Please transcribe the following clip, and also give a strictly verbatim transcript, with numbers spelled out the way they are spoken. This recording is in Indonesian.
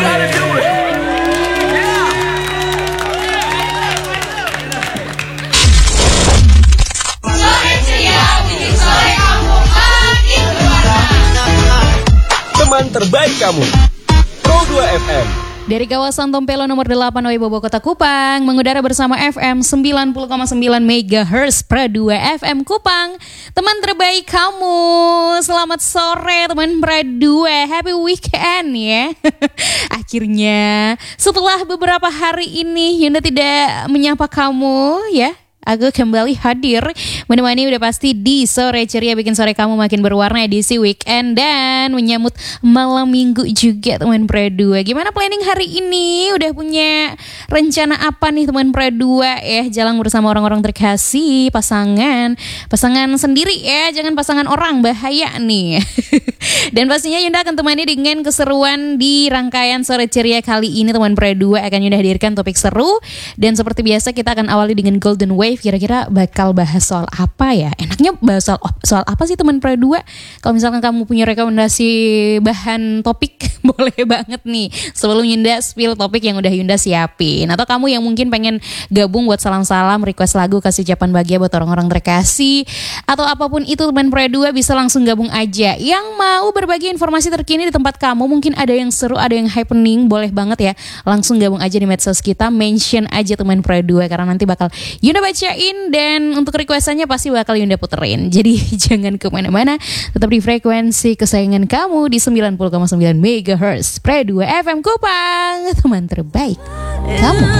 Teman terbaik kamu, Pro dua F M. Dari kawasan Tompelo nomor delapan Oibobo Kota Kupang, mengudara bersama F M sembilan puluh koma sembilan megahertz Pro dua F M Kupang. Teman terbaik kamu, selamat sore teman Pro dua, happy weekend ya. Akhirnya setelah beberapa hari ini Yunda tidak menyapa kamu ya, aku kembali hadir menemani udah pasti di sore ceria, bikin sore kamu makin berwarna edisi weekend dan menyambut malam minggu juga teman Pro dua. Gimana planning hari ini? Udah punya rencana apa nih teman Pro dua ya? Jalan bersama orang-orang terkasih, pasangan, pasangan sendiri ya, jangan pasangan orang, bahaya nih. Dan pastinya Yunda akan temani dengan keseruan di rangkaian sore ceria kali ini teman Pro dua, akan Yunda hadirkan topik seru dan seperti biasa kita akan awali dengan Golden Wave. Kira-kira bakal bahas soal apa ya? Enaknya bahas soal, soal apa sih teman Pro dua? Kalau misalkan kamu punya rekomendasi bahan topik, boleh banget nih sebelum Yunda spill topik yang udah Yunda siapin. Atau kamu yang mungkin pengen gabung buat salam-salam, request lagu, kasih ucapan bahagia buat orang-orang terkasih, atau apapun itu teman Pro dua bisa langsung gabung aja. Yang mau berbagi informasi terkini di tempat kamu, mungkin ada yang seru, ada yang happening, boleh banget ya. Langsung gabung aja di medsos kita, mention aja teman Pro dua, karena nanti bakal Yunda bacain dan untuk requestannya pasti bakal Yunda puterin. Jadi jangan kemana-mana, tetap di frekuensi kesayangan kamu di sembilan puluh koma sembilan megahertz Pro dua F M Kupang, teman terbaik kamu.